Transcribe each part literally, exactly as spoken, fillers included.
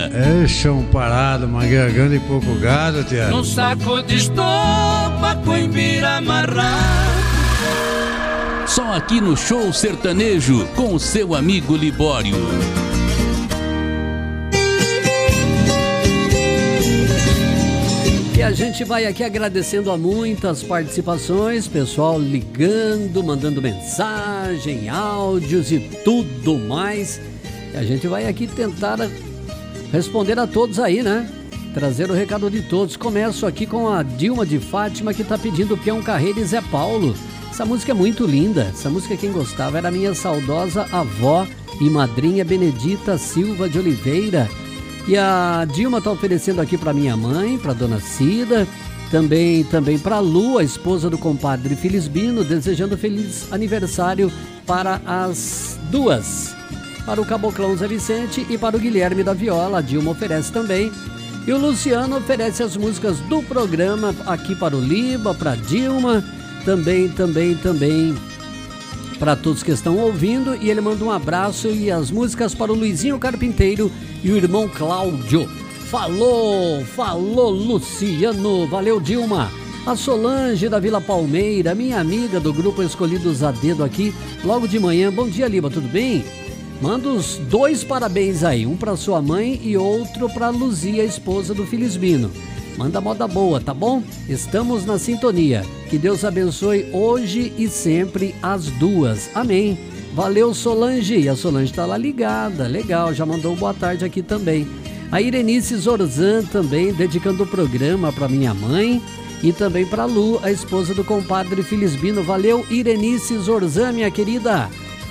É chão parado, mangueirando e pouco gado, tia. No saco de estopa com embira amarrado. Só aqui no Show Sertanejo, com o seu amigo Libório. E a gente vai aqui agradecendo a muitas participações, pessoal ligando, mandando mensagem, áudios e tudo mais. E a gente vai aqui tentar responder a todos aí, né? Trazer o recado de todos. Começo aqui com a Dilma de Fátima, que tá pedindo Peão Carreira e Zé Paulo. Essa música é muito linda. Essa música quem gostava era a minha saudosa avó e madrinha Benedita Silva de Oliveira. E a Dilma tá oferecendo aqui para minha mãe, para dona Cida, também também para Lu, a esposa do compadre Felisbino, desejando feliz aniversário para as duas. Para o Caboclão Zé Vicente e para o Guilherme da Viola, a Dilma oferece também. E o Luciano oferece as músicas do programa aqui para o Liba, para a Dilma, também, também, também para todos que estão ouvindo. E ele manda um abraço e as músicas para o Luizinho Carpinteiro e o irmão Cláudio. Falou, falou Luciano, valeu Dilma. A Solange da Vila Palmeira, minha amiga do grupo Escolhidos a Dedo aqui, logo de manhã. Bom dia, Liba, tudo bem? Manda os dois parabéns aí, um para sua mãe e outro para Luzia, esposa do Felisbino. Manda moda boa, tá bom? Estamos na sintonia. Que Deus abençoe hoje e sempre as duas. Amém. Valeu, Solange. E a Solange tá lá ligada. Legal, já mandou um boa tarde aqui também. A Irenice Zorzan também, dedicando o programa para minha mãe e também para Lu, a esposa do compadre Felisbino. Valeu, Irenice Zorzan, minha querida.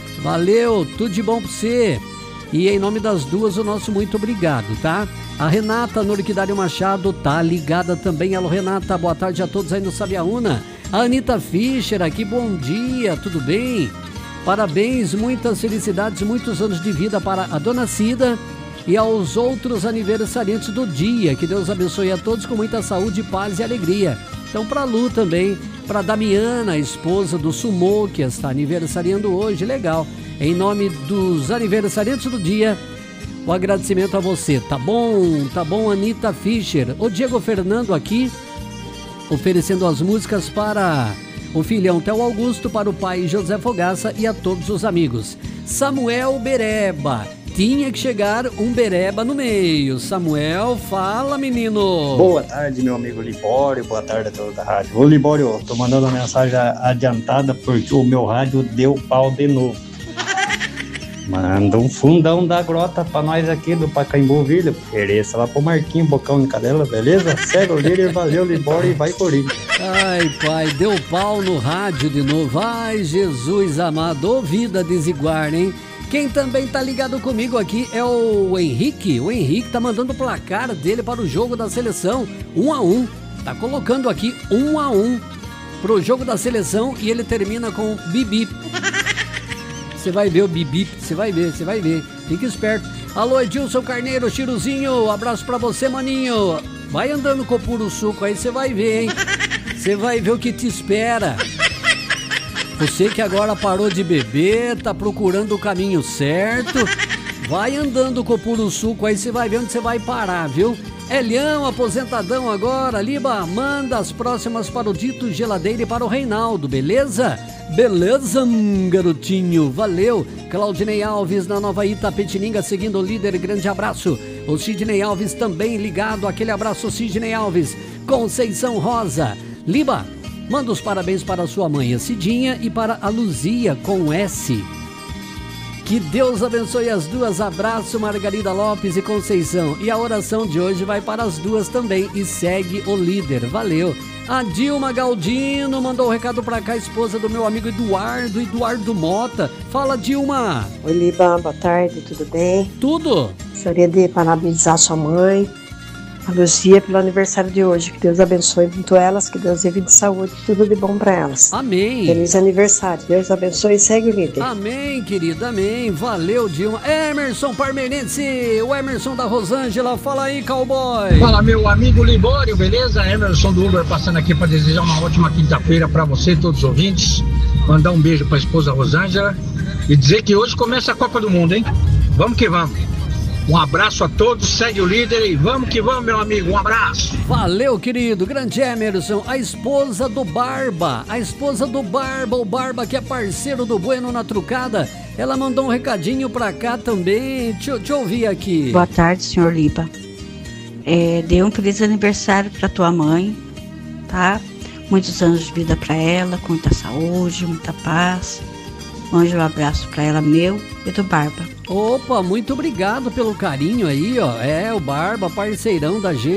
Valeu, tudo de bom pra você. E em nome das duas, o nosso muito obrigado, tá? A Renata Norquidário Machado tá ligada também. Alô, Renata, boa tarde a todos aí no Sabiaúna. A Anitta Fischer aqui, bom dia, tudo bem? Parabéns, muitas felicidades, muitos anos de vida para a dona Cida e aos outros aniversariantes do dia. Que Deus abençoe a todos com muita saúde, paz e alegria. Então, para a Lu também, para a Damiana, a esposa do Sumô, que está aniversariando hoje, legal. Em nome dos aniversariantes do dia, o agradecimento a você, tá bom? Tá bom, Anitta Fischer. O Diego Fernando aqui, oferecendo as músicas para o filhão Theo Augusto, para o pai José Fogaça e a todos os amigos. Samuel Bereba. Tinha que chegar um bereba no meio. Samuel, fala, menino. Boa tarde, meu amigo Libório. Boa tarde a todos da rádio. Ô, Libório, tô mandando uma mensagem adiantada porque o meu rádio deu pau de novo. Manda um fundão da grota pra nós aqui do Pacaembu Vila. Ofereça lá pro Marquinho Bocão de Cadela, beleza? Segue o líder, valeu, Libório, e vai Corinthians. Ai, pai, deu pau no rádio de novo. Ai, Jesus amado, ô vida desigual, hein? Quem também tá ligado comigo aqui é o Henrique. O Henrique tá mandando o placar dele para o jogo da seleção, um a um. Tá colocando aqui um a um pro jogo da seleção e ele termina com bibi. Você vai ver o bibi, você vai ver, você vai ver. Fique esperto. Alô, Edilson Carneiro, Chiruzinho, abraço pra você, maninho. Vai andando com o puro suco aí, você vai ver, hein? Você vai ver o que te espera. Você que agora parou de beber, tá procurando o caminho certo, vai andando com o puro suco aí, você vai ver onde você vai parar, viu? Elião, aposentadão agora, Liba, manda as próximas para o Dito Geladeira e para o Reinaldo, beleza? Beleza, garotinho, valeu. Claudinei Alves na Nova Itapetininga, seguindo o líder, grande abraço. O Sidney Alves também ligado, aquele abraço, Sidney Alves. Conceição Rosa, Liba, manda os parabéns para a sua mãe, a Cidinha, e para a Luzia, com S. Que Deus abençoe as duas. Abraço, Margarida Lopes e Conceição. E a oração de hoje vai para as duas também. E segue o líder. Valeu. A Dilma Galdino mandou um recado para cá, esposa do meu amigo Eduardo, Eduardo Mota. Fala, Dilma. Oi, Liba, boa tarde, tudo bem? Tudo. Gostaria de parabenizar sua mãe, a Luzia, pelo aniversário de hoje. Que Deus abençoe muito elas, que Deus dê vida e saúde, tudo de bom para elas. Amém. Feliz aniversário, Deus abençoe e segue o líder. Amém, querida, amém. Valeu, Dilma. Emerson Parmeirense, o Emerson da Rosângela. Fala aí, cowboy. Fala, meu amigo Libório, beleza? Emerson do Uber passando aqui para desejar uma ótima quinta-feira para você e todos os ouvintes. Mandar um beijo para a esposa Rosângela e dizer que hoje começa a Copa do Mundo, hein? Vamos que vamos. Um abraço a todos, segue o líder e vamos que vamos, meu amigo, um abraço. Valeu, querido, grande Emerson, a esposa do Barba, a esposa do Barba, o Barba que é parceiro do Bueno na Trucada, ela mandou um recadinho pra cá também, deixa, deixa eu ouvir aqui. Boa tarde, senhor Liba. É, dê um feliz aniversário pra tua mãe, tá? Muitos anos de vida pra ela, com muita saúde, muita paz. Mande um abraço pra ela, meu e do Barba. Opa, muito obrigado pelo carinho aí, ó. É, o Barba, parceirão da gente.